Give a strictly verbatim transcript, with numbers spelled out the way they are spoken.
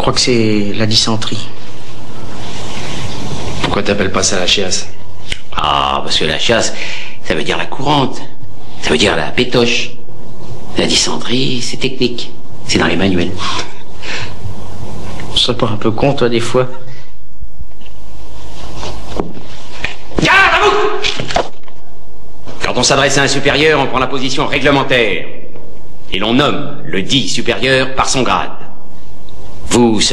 crois que c'est la dysenterie. Pourquoi t'appelles pas ça la chiasse? Ah, parce que la chiasse, ça veut dire la courante. Ça veut dire la pétoche. La dysenterie, c'est technique. C'est dans les manuels. Tu serais pas un peu con, toi, des fois? Garde à vous! Quand on s'adresse à un supérieur, on prend la position réglementaire. Et l'on nomme le dit supérieur par son grade. Vous